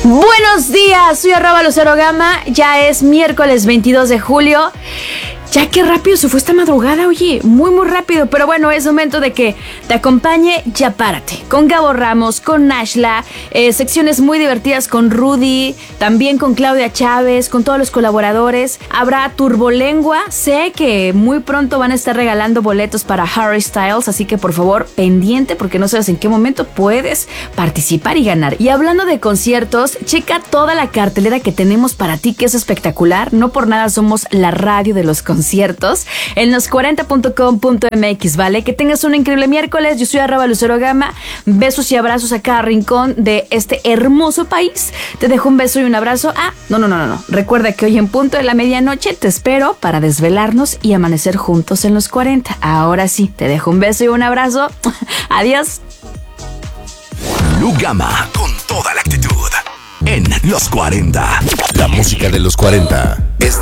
Buenos días, soy @Lucero Gama. Ya es miércoles 22 de julio. Ya qué rápido se fue esta madrugada, oye, muy rápido, pero bueno, es momento de que te acompañe Ya Párate, con Gabo Ramos, con Nashla, secciones muy divertidas con Rudy, también con Claudia Chávez, con todos los colaboradores. Habrá Turbolengua, sé que muy pronto van a estar regalando boletos para Harry Styles, así que por favor, pendiente, porque no sabes en qué momento puedes participar y ganar. Y hablando de conciertos, checa toda la cartelera que tenemos para ti, que es espectacular. No por nada somos la radio de los conciertos en los40.com.mx, ¿vale? Que tengas un increíble miércoles. Yo soy @Lucero Gama. Besos y abrazos a cada rincón de este hermoso país. Te dejo un beso y un abrazo. No. Recuerda que hoy en punto de la medianoche te espero para desvelarnos y amanecer juntos en los 40. Ahora sí, te dejo un beso y un abrazo. Adiós. Lu Gama, con toda la actitud en los 40. La música de los 40 es